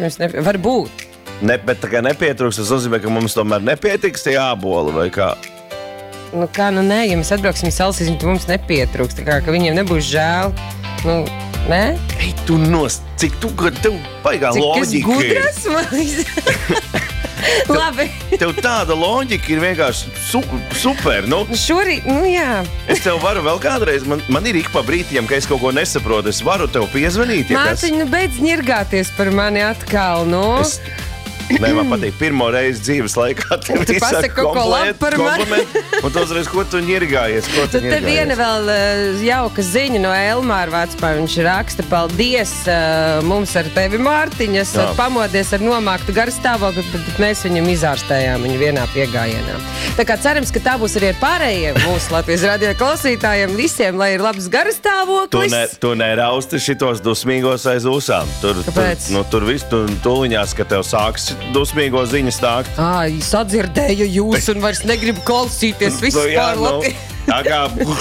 Varbūt. Bet tā kā nepietrūks, tas nozīmē, ka mums tomēr nepietiks tie āboli vai kā? Nu kā, nu nē, ja mēs atbrauksim salasīsim, tad mums nepietrūks. Tā kā, ka viņiem nebūs žēl. Nu, nē? Ei, tu cik tu, tev baigā loģika ir. Cik es gudras, Labi. Tev tāda loģika ir vienkārši super, nu. Šorīt, nu jā. Es tev varu vēl kādreiz, man ir ik pa brītiem, ka es kaut ko nesaprotu, es varu tev piezvanīt, ja kas... Māciņ, nu beidz ņirgāties par mani atkal, nu. Nē, man patīk, pirmo reizi dzīves laikā tev pasaka kaut ko labu par mani. Un tu uzreiz, ko tu ņirgājies? Tad viena vēl jauka ziņa no Elmāra Vācpā. Viņš raksta, paldies mums ar tevi, Mārtiņa. Esat pamodies ar nomāktu garstāvokli, bet mēs viņam izārstējām viņu vienā piegājienā. Tā kā cerams, ka tā būs arī ar pārējiem mūsu Latvijas radio klausītājiem visiem, lai ir labs garstāvoklis. Tu nerausti šitos dusmīgos aiz ūsām. Kāpēc? Tur viss tuliņās, ka tev sāks dusmīgo ziņu stākt. Sadzirdēju jūs un vairs negribu klausīties visu pār Latviju. Tā kā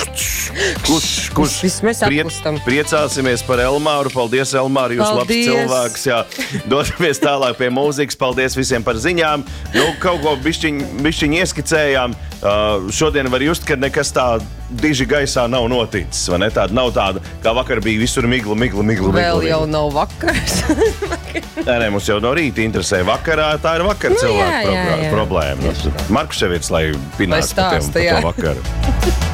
priecāsimies par Elmāru. Paldies, Elmāru, jūs labs cilvēks. Jā. Dodamies tālāk pie mūzikas. Paldies visiem par ziņām. Nu, kaut ko bišķiņ ieskicējām. Šodien var just, ka nekas tā diži gaisā nav noticis. Vai ne? Tāda nav tāda, kā vakar bija visur migla. Vēl jau nav vakars. Nē, mums jau no rīta interesē vakarā. Tā ir vakar cilvēku problēma. Markus Ševits, lai pinās par to vakaru.